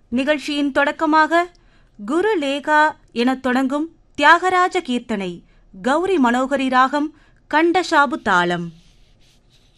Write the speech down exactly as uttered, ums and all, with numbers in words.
நிகழ்ச்சியின் தொடக்கமாக குரு லேகா எனத் தொடங்கும் தியாகராஜ கீர்த்தனை, கௌரி மனோகரி ராகம், கண்டஷாபு தாளம்.